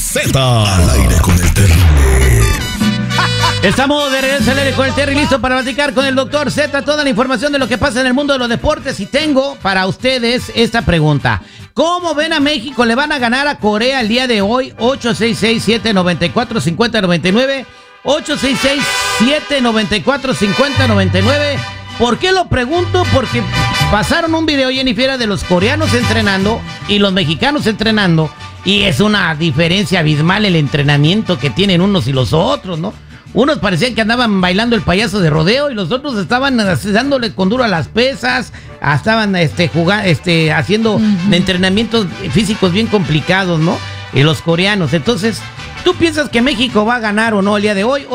Z. Al aire con el terrible. Estamos de regreso al aire con el Terry, listo para platicar con el Dr. Z toda la información de lo que pasa en el mundo de los deportes. Y tengo para ustedes esta pregunta: ¿cómo ven a México? ¿Le van a ganar a Corea el día de hoy? 866-794-5099 866-794-5099. ¿Por qué lo pregunto? Porque pasaron un video, Jennifer, de los coreanos entrenando y los mexicanos entrenando, y es una diferencia abismal el entrenamiento que tienen unos y los otros, ¿no? Unos parecían que andaban bailando el payaso de rodeo y los otros estaban dándole con duro a las pesas, estaban haciendo entrenamientos físicos bien complicados, ¿no? Y los coreanos. Entonces, ¿tú piensas que México va a ganar o no el día de hoy?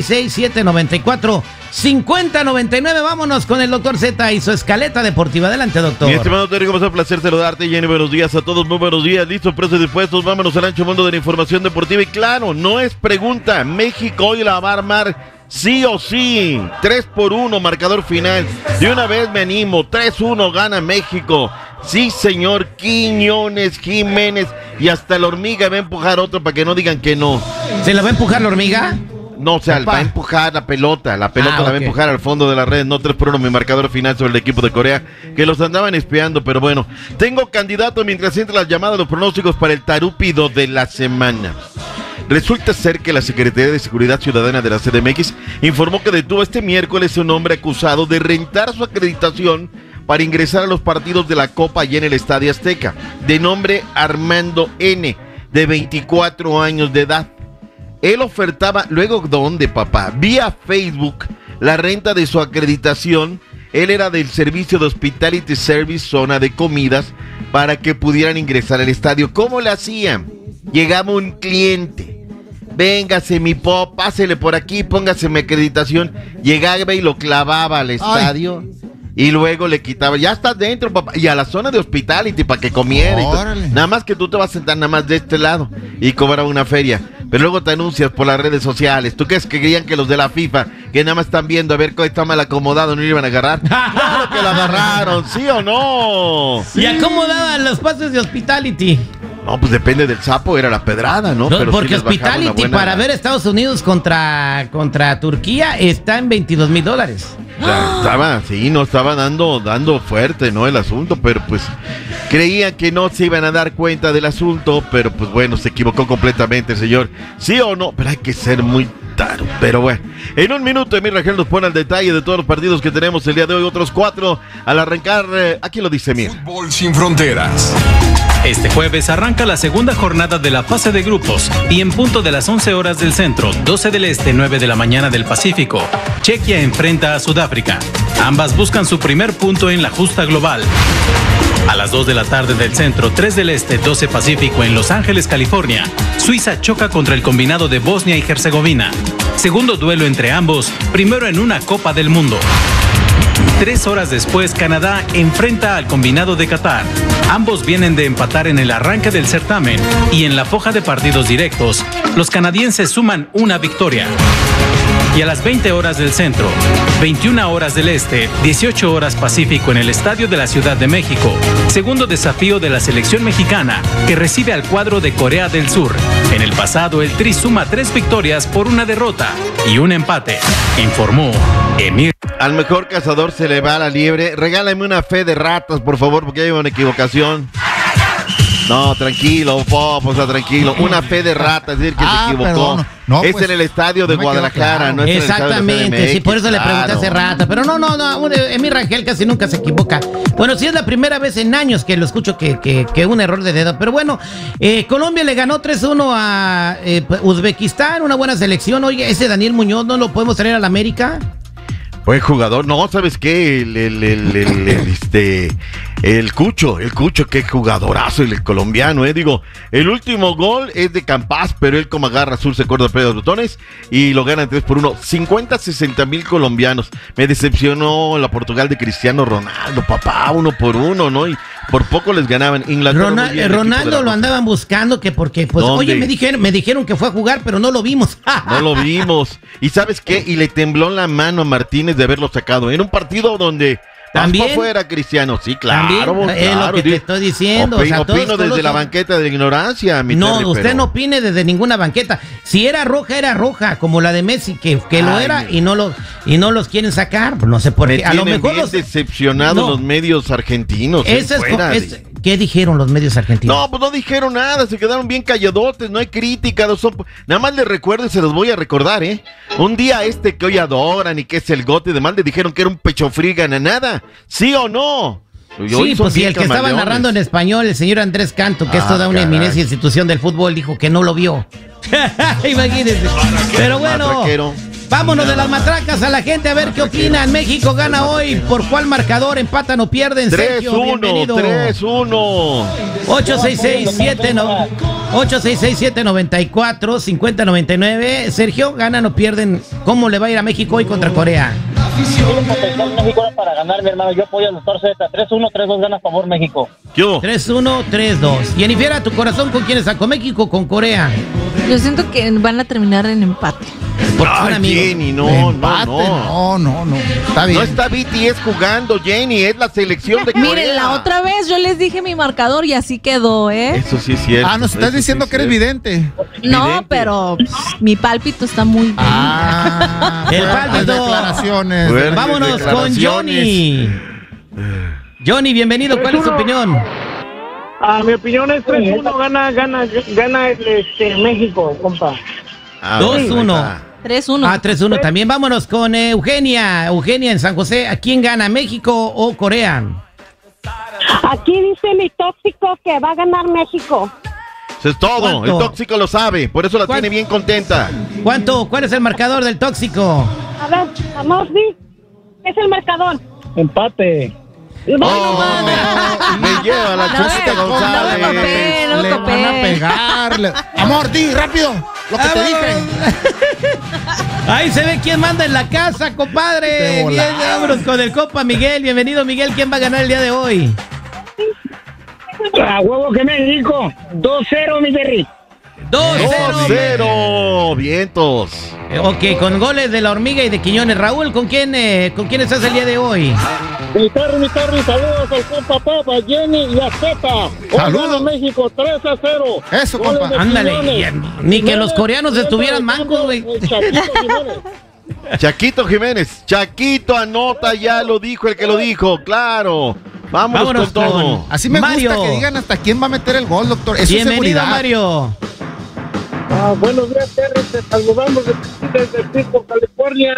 866-794-5099. Vámonos con el Dr. Z y su escaleta deportiva. Adelante, doctor. Mi estimado Terry, como es un placer saludarte. Jenny, buenos días a todos, muy buenos días. Listos, precios y dispuestos. Vámonos al ancho mundo de la información deportiva. Y claro, no es pregunta. México hoy la va a armar sí o sí. 3-1, marcador final. De una vez me animo. 3-1 gana México. Sí, señor. Quiñones, Jiménez y hasta la hormiga va a empujar otro para que no digan que no. ¿Se la va a empujar la hormiga? No, o sea, va a empujar la pelota la va a empujar al fondo de la red. No 3-1 mi marcador final sobre el equipo de Corea, que los andaban espiando, pero bueno. Tengo candidato mientras entran las llamadas, los pronósticos para el tarúpido de la semana. Resulta ser que la Secretaría de Seguridad Ciudadana de la CDMX informó que detuvo este miércoles a un hombre acusado de rentar su acreditación para ingresar a los partidos de la Copa allá en el Estadio Azteca, de nombre Armando N., de 24 años de edad. Él ofertaba, luego, ¿dónde, papá? Vía Facebook, la renta de su acreditación. Él era del servicio de Hospitality Service, zona de comidas, para que pudieran ingresar al estadio. ¿Cómo le hacían? Llegaba un cliente. Véngase, mi pop, pásele por aquí, póngase mi acreditación. Llegaba y lo clavaba al estadio. Ay. Y luego le quitaba, ya estás dentro, papá, y a la zona de Hospitality para que comiera. Nada más que tú te vas a sentar nada más de este lado y cobrar una feria. Pero luego te anuncias por las redes sociales. ¿Tú crees que creían que los de la FIFA, que nada más están viendo a ver cómo está mal acomodado, no iban a agarrar? ¡Claro que lo agarraron! ¿Sí o no? Sí. ¿Y acomodaban los pases de Hospitality? No, pues depende del sapo, era la pedrada, ¿no? No, pero porque sí Hospitality buena... para ver Estados Unidos contra Turquía está en $22,000. O sea, no estaba dando fuerte, ¿no? El asunto, pero pues creían que no se iban a dar cuenta del asunto, pero pues bueno, se equivocó completamente, señor. ¿Sí o no? Pero hay que ser muy taro. Pero bueno, en un minuto Emir Rangel nos pone al detalle de todos los partidos que tenemos el día de hoy, otros 4 al arrancar. Aquí lo dice Emir. Fútbol sin fronteras. Este jueves arranca la segunda jornada de la fase de grupos y en punto de las 11 horas del centro, 12 del este, 9 de la mañana del Pacífico, Chequia enfrenta a Sudáfrica. Ambas buscan su primer punto en la justa global. A las 2 de la tarde del centro, 3 del este, 12 Pacífico en Los Ángeles, California, Suiza choca contra el combinado de Bosnia y Herzegovina. Segundo duelo entre ambos, primero en una Copa del Mundo. 3 horas después, Canadá enfrenta al combinado de Qatar. Ambos vienen de empatar en el arranque del certamen y en la foja de partidos directos, los canadienses suman una victoria. Y a las 20 horas del centro, 21 horas del este, 18 horas Pacífico en el Estadio de la Ciudad de México, segundo desafío de la selección mexicana que recibe al cuadro de Corea del Sur. En el pasado, el Tri suma 3 victorias por una derrota y un empate, informó Emir. Al mejor cazador se le va la liebre. Regálame una fe de ratas, por favor, porque hay una equivocación. No, tranquilo, tranquilo. Una fe de ratas, es decir, que se equivocó. No, es pues, en el estadio de Guadalajara, claro. No es exactamente, en el estadio de sí, por eso le pregunté hace rato. Pero no, Emir Rangel casi nunca se equivoca. Bueno, sí es la primera vez en años que lo escucho que un error de dedo. Pero bueno, Colombia le ganó 3-1 a Uzbekistán, una buena selección. Oye, ese Daniel Muñoz, ¿no lo podemos traer a la América? Buen jugador, no, ¿sabes qué? El Cucho, qué jugadorazo el colombiano, digo, el último gol es de Campas, pero él como agarra azul se corta el pelo de los botones y lo ganan 3-1, 50-60 mil colombianos. Me decepcionó la Portugal de Cristiano Ronaldo, papá, 1-1, ¿no? Y por poco les ganaban. Inglaterra Ronaldo lo andaban buscando, que porque, pues, ¿dónde? Oye, me dijeron que fue a jugar, pero no lo vimos. No lo vimos. ¿Y sabes qué? Y le tembló la mano a Martínez de haberlo sacado. En un partido donde ¿También? Fuera, Cristiano, sí, claro. ¿También? Es lo que te estoy diciendo. Opino desde la banqueta de la ignorancia, mi No, Terry, usted pero... no opine desde ninguna banqueta. Si era roja, como la de Messi, que lo era y no los quieren sacar. Pues no sé por qué. A lo mejor bien decepcionados los medios argentinos. ¿Qué dijeron los medios argentinos? No, pues no dijeron nada, se quedaron bien calladotes, no hay crítica, nada más les recuerdo y se los voy a recordar, un día que hoy adoran y que es el gote, además le dijeron que era un pecho frío nada, ¿sí o no? Sí, pues sí, el que estaba narrando en español, el señor Andrés Canto, que es toda una eminencia institución del fútbol, dijo que no lo vio. Imagínense. Pero bueno, vámonos de las matracas a la gente a ver qué opinan. México gana hoy. ¿Por cuál marcador? Empatan o pierden. 3-1, 3-1. 866-794-5099. Sergio, ¿ganan o pierden? ¿Cómo le va a ir a México hoy contra Corea? México para ganar, mi hermano. Yo apoyo al doctor Z. 3-1, 3-2 gana a favor México. 3-1, 3-2. Jennifer, ¿a tu corazón con quién está? ¿Con México o con Corea? Yo siento que van a terminar en empate. Jenny, no. Está bien. No está BTS jugando, Jenny, es la selección de Corea. Miren, la otra vez yo les dije mi marcador y así quedó, ¿eh? Eso sí es cierto. Nos estás diciendo que eres vidente. No, pero mi pálpito está muy bien. El pálpito. Declaraciones. Vámonos con Johnny. Johnny, bienvenido. ¿Cuál es tu opinión? Mi opinión es 3-1, gana México, compa. 2-1. 3-1. 3-1 también. Vámonos con Eugenia. Eugenia en San José. ¿A quién gana, México o Corea? Aquí dice mi tóxico que va a ganar México. Eso es todo. ¿Cuánto? El tóxico lo sabe, por eso la tiene bien contenta. ¿Cuál es el marcador del tóxico? A ver, vamos, ¿sí? ¿Qué es el marcador? Empate. Me lleva la Chusita González. No me Van a pegarle. Amor, di rápido lo que te dije. Ahí se ve quién manda en la casa, compadre. Bien, vámonos con el compa Miguel. Bienvenido, Miguel. ¿Quién va a ganar el día de hoy? A huevo que México. 2-0, mi Jerry. 2-0. Vientos. Ok, con goles de La Hormiga y de Quiñones. Raúl, ¿con quién estás el día de hoy? Mi Terry, saludos al compa Papa, Jenny y a Zeta. Saludos. México, 3-0. Eso, compa. Ándale, ni que los coreanos estuvieran mancos, güey. Chaquito Jiménez. Chaquito anota, ya lo dijo el que lo dijo, claro. Vámonos con todo. Así me Mario. gusta que digan hasta quién va a meter el gol, doctor. Eso Bienvenido, es seguridad. Mario. Buenos días, Terry. Te saludamos desde Frisco, California.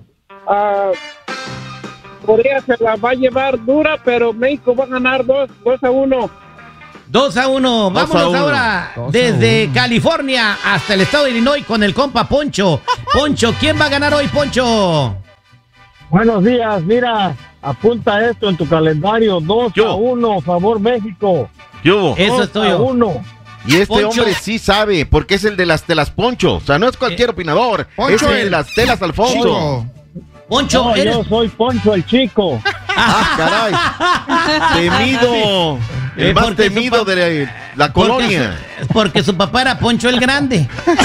Corea se la va a llevar dura, pero México va a ganar 2-1. 2-1. Vámonos ahora desde California hasta el estado de Illinois con el compa Poncho. Poncho, ¿quién va a ganar hoy, Poncho? Buenos días, mira, apunta esto en tu calendario, 2-1, favor México. Eso es tuyo. 2-1. Y este Poncho. hombre sí sabe, porque es el de las telas Poncho. O sea, no es cualquier opinador, Poncho, es el de las telas Alfonso. Poncho, No, yo soy Poncho el Chico. Caray. Temido. El más porque temido de la colonia. Porque su papá era Poncho el Grande.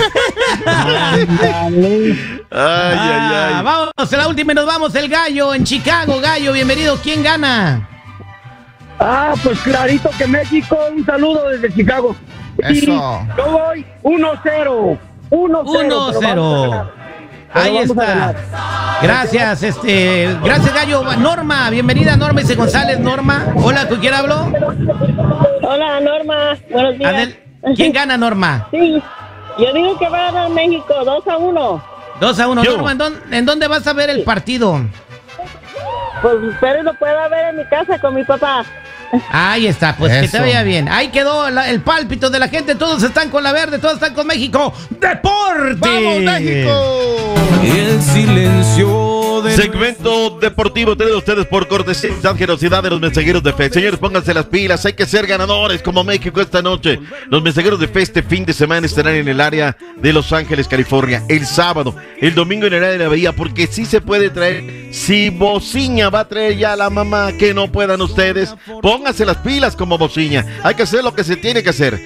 Vamos a la última y nos vamos. El Gallo en Chicago. Gallo, bienvenido. ¿Quién gana? Pues clarito que México. Un saludo desde Chicago. Eso. Yo voy 1-0. 1-0. Ahí está. Gracias, gracias, Gallo. Norma, bienvenida, Norma Ise González. Norma, hola, ¿con quién hablo? Hola, Norma. Buenos días. ¿Quién gana, Norma? Sí, yo digo que va a ganar México 2-1. 2-1. Norma, ¿en dónde vas a ver el partido? Pues ustedes lo pueden ver en mi casa con mi papá. Ahí está, pues que te Eso. vaya bien. Ahí quedó el pálpito de la gente. Todos están con la verde, todos están con México. ¡Deporte! ¡Vamos, México! El silencio de... Segmento deportivo traído a ustedes por cortesía y generosidad de los mensajeros de fe. Señores, pónganse las pilas, hay que ser ganadores como México esta noche. Los mensajeros de fe este fin de semana estarán en el área de Los Ángeles, California, el sábado, el domingo en el área de la Bahía, porque sí se puede traer. Si Bociña va a traer ya a la mamá, que no puedan ustedes, pónganse las pilas como Bociña. Hay que hacer lo que se tiene que hacer.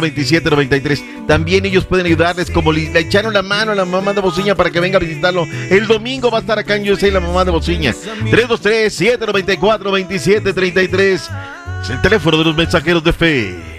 323-794-2793. También ellos pueden ayudarles, como le echaron la mano a la mamá de Bociña para que venga a visitarlo El domingo va a estar acá en USA la mamá de Bociña. 323-794-2733. Es el teléfono de los mensajeros de fe.